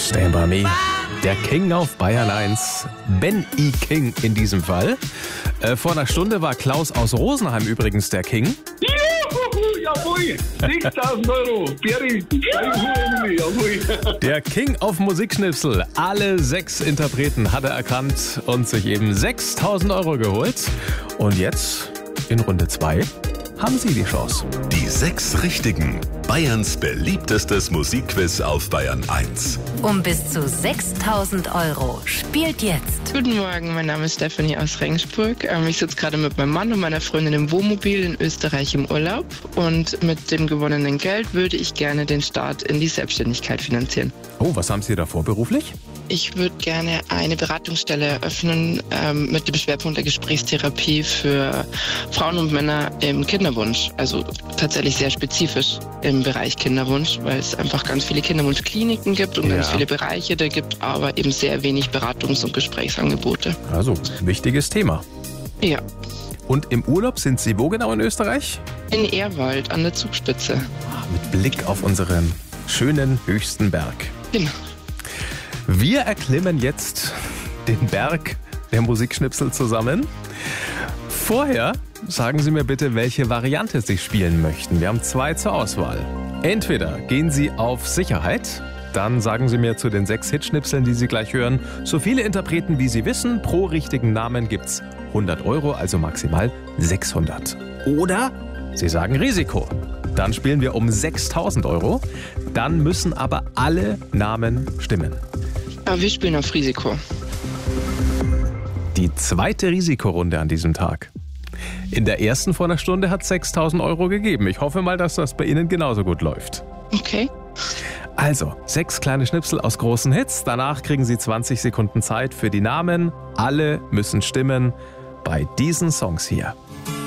Stand by Me. Der King auf Bayern 1. Ben E. King in diesem Fall. Vor einer Stunde war Klaus aus Rosenheim übrigens der King. Jawohl, 6.000 Euro. Berry, jawohl. Der King auf Musikschnipsel. Alle 6 Interpreten hat er erkannt und sich eben 6.000 Euro geholt. Und jetzt, in Runde 2, haben Sie die Chance. Die 6 Richtigen. Bayerns beliebtestes Musikquiz auf Bayern 1. Um bis zu 6.000 Euro. Spielt jetzt. Guten Morgen, mein Name ist Stephanie aus Regensburg. Ich sitze gerade mit meinem Mann und meiner Freundin im Wohnmobil in Österreich im Urlaub. Und mit dem gewonnenen Geld würde ich gerne den Start in die Selbstständigkeit finanzieren. Oh, was haben Sie davor beruflich? Ich würde gerne eine Beratungsstelle eröffnen mit dem Schwerpunkt der Gesprächstherapie für Frauen und Männer im Kinderwunsch. Also tatsächlich sehr spezifisch im Bereich Kinderwunsch, weil es einfach ganz viele Kinderwunschkliniken gibt und ganz viele Bereiche da gibt, aber eben sehr wenig Beratungs- und Gesprächsangebote. Also, wichtiges Thema. Ja. Und im Urlaub sind Sie wo genau in Österreich? In Ehrwald an der Zugspitze. Mit Blick auf unseren schönen höchsten Berg. Genau. Wir erklimmen jetzt den Berg der Musikschnipsel zusammen. Vorher sagen Sie mir bitte, welche Variante Sie spielen möchten. Wir haben 2 zur Auswahl. Entweder gehen Sie auf Sicherheit, dann sagen Sie mir zu den 6 Hitschnipseln, die Sie gleich hören, so viele Interpreten, wie Sie wissen. Pro richtigen Namen gibt's 100 Euro, also maximal 600. Oder Sie sagen Risiko. Dann spielen wir um 6.000 Euro. Dann müssen aber alle Namen stimmen. Aber wir spielen auf Risiko. Die zweite Risikorunde an diesem Tag. In der ersten vor einer Stunde hat 6.000 Euro gegeben. Ich hoffe mal, dass das bei Ihnen genauso gut läuft. Okay. Also, 6 kleine Schnipsel aus großen Hits. Danach kriegen Sie 20 Sekunden Zeit für die Namen. Alle müssen stimmen bei diesen Songs hier.